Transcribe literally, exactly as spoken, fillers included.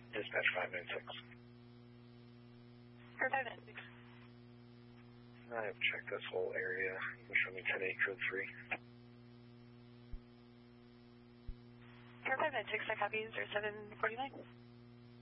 Dispatch five nine six. For five nine six. I've checked this whole area. You can show me ten eight code three. For five nine six, I copy zero seven forty nine.